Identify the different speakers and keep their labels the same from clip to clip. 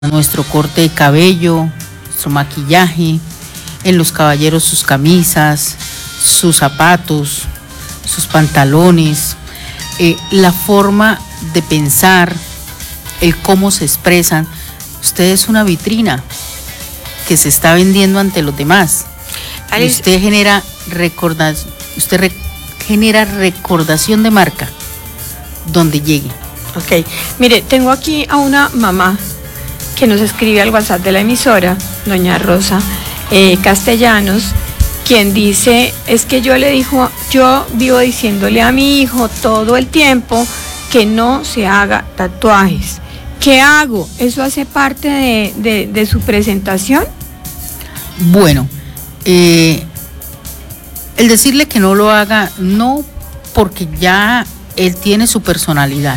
Speaker 1: nuestro corte de cabello, su maquillaje, en los caballeros sus camisas, sus zapatos, sus pantalones, la forma de pensar, el cómo se expresan. Usted es una vitrina que se está vendiendo ante los demás. Y usted genera recordación de marca donde llegue.
Speaker 2: Ok, mire, tengo aquí a una mamá que nos escribe al WhatsApp de la emisora, doña Rosa Castellanos, quien dice, es que yo vivo diciéndole a mi hijo todo el tiempo que no se haga tatuajes. ¿Qué hago? ¿Eso hace parte de su presentación?
Speaker 1: Bueno, el decirle que no lo haga, no, porque ya él tiene su personalidad,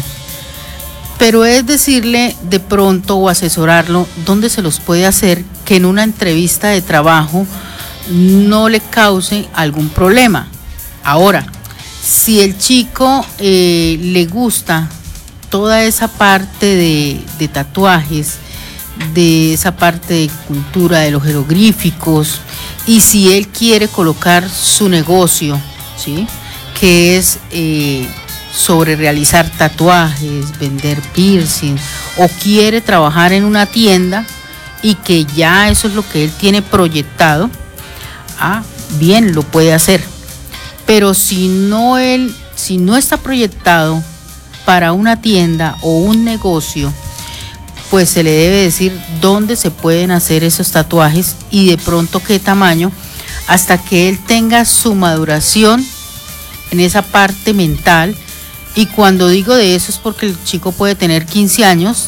Speaker 1: pero es decirle de pronto o asesorarlo dónde se los puede hacer, que en una entrevista de trabajo no le cause algún problema. Ahora, si el chico le gusta toda esa parte de tatuajes, de esa parte de cultura, de los jeroglíficos, y si él quiere colocar su negocio, ¿sí?, que es sobre realizar tatuajes, vender piercing, o quiere trabajar en una tienda y que ya eso es lo que él tiene proyectado, bien, lo puede hacer. Pero si no está proyectado para una tienda o un negocio, pues se le debe decir dónde se pueden hacer esos tatuajes y de pronto qué tamaño, hasta que él tenga su maduración en esa parte mental. Y cuando digo de eso es porque el chico puede tener 15 años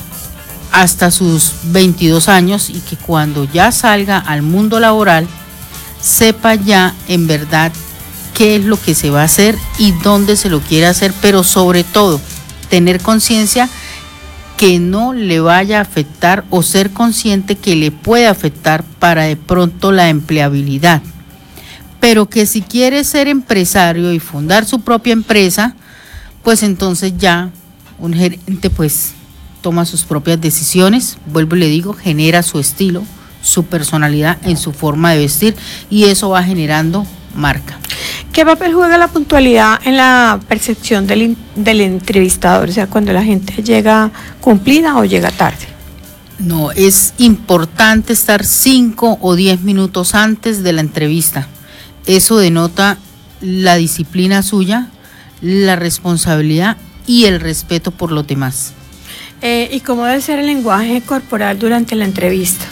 Speaker 1: hasta sus 22 años y que cuando ya salga al mundo laboral sepa ya en verdad qué es lo que se va a hacer y dónde se lo quiere hacer, pero sobre todo tener conciencia que no le vaya a afectar o ser consciente que le puede afectar para de pronto la empleabilidad. Pero que si quiere ser empresario y fundar su propia empresa, pues entonces ya un gerente pues toma sus propias decisiones, vuelvo y le digo, genera su estilo, su personalidad en su forma de vestir y eso va generando marca.
Speaker 2: ¿Qué papel juega la puntualidad en la percepción del entrevistador? O sea, cuando la gente llega cumplida o llega tarde.
Speaker 1: No, es importante estar 5 o 10 minutos antes de la entrevista. Eso denota la disciplina suya, la responsabilidad y el respeto por los demás.
Speaker 2: ¿Y cómo debe ser el lenguaje corporal durante la entrevista?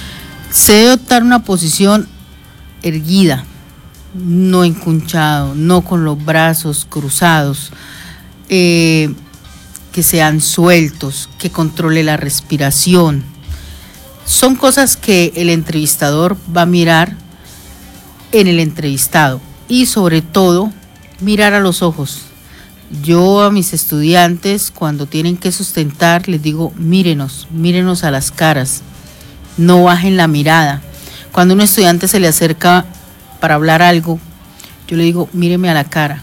Speaker 1: Se debe adoptar una posición erguida, no encunchado, no con los brazos cruzados, que sean sueltos, que controle la respiración. Son cosas que el entrevistador va a mirar en el entrevistado y sobre todo mirar a los ojos. Yo a mis estudiantes cuando tienen que sustentar les digo mírenos a las caras, no bajen la mirada. Cuando a un estudiante se le acerca para hablar algo, yo le digo míreme a la cara,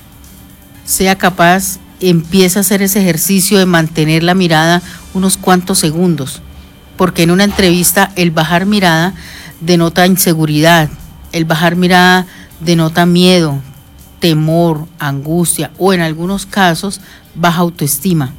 Speaker 1: sea capaz, empieza a hacer ese ejercicio de mantener la mirada unos cuantos segundos, porque en una entrevista el bajar mirada denota inseguridad, el bajar mirada denota miedo, temor, angustia o en algunos casos baja autoestima.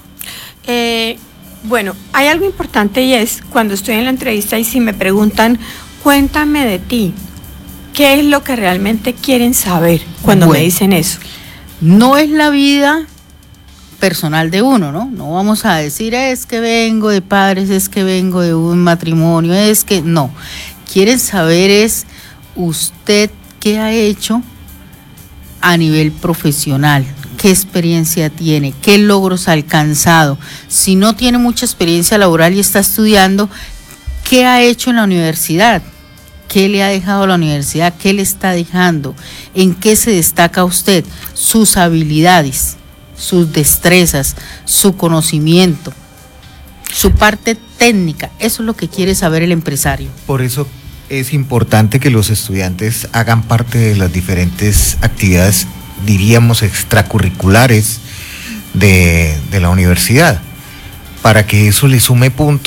Speaker 2: Bueno, hay algo importante y es cuando estoy en la entrevista y si me preguntan, cuéntame de ti, ¿qué es lo que realmente quieren saber cuando me dicen eso?
Speaker 1: No es la vida personal de uno, ¿no? No vamos a decir es que vengo de padres, es que vengo de un matrimonio, es que no. Quieren saber es usted qué ha hecho a nivel profesional, qué experiencia tiene, qué logros ha alcanzado. Si no tiene mucha experiencia laboral y está estudiando, ¿qué ha hecho en la universidad? ¿Qué le ha dejado la universidad? ¿Qué le está dejando? ¿En qué se destaca usted? Sus habilidades, sus destrezas, su conocimiento, su parte técnica. Eso es lo que quiere saber el empresario.
Speaker 3: Por eso es importante que los estudiantes hagan parte de las diferentes actividades, diríamos, extracurriculares de la universidad. para que eso le sume puntos